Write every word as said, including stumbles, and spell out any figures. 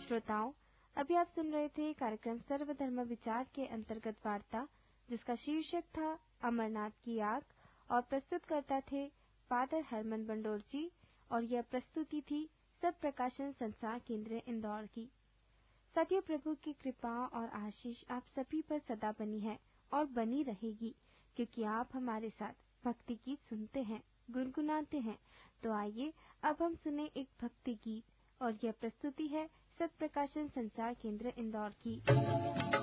श्रोताओं, अभी आप सुन रहे थे कार्यक्रम सर्वधर्म विचार के अंतर्गत वार्ता, जिसका शीर्षक था अमरनाथ की आग, और प्रस्तुतकर्ता थे फादर हरमन बंडोर जी, और यह प्रस्तुति थी सत प्रकाशन संसार केंद्र इंदौर की। साथियों, प्रभु की कृपा और आशीष आप सभी पर सदा बनी है और बनी रहेगी, क्योंकि आप हमारे साथ भक्ति गीत सुनते हैं, गुनगुनाते हैं। तो आइए अब हम सुने एक भक्ति गीत, और यह प्रस्तुति है सत प्रकाशन संचार केंद्र इंदौर की।